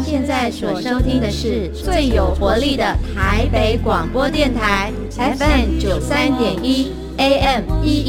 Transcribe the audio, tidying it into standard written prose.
现在所收听的是最有活力的台北广播电台 FM 93.1 AM